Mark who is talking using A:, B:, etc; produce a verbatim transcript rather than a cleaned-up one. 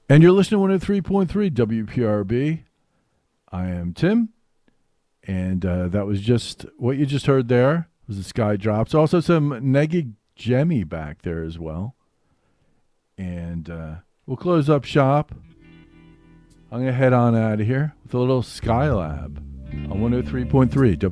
A: And you're listening to one oh three point three W P R B. I am Tim. And uh, that was just what you just heard there was the Sky Drops. Also some Negi Jemmy back there as well. And uh, we'll close up shop. I'm going to head on out of here with a little Skylab on one oh three point three W P R B.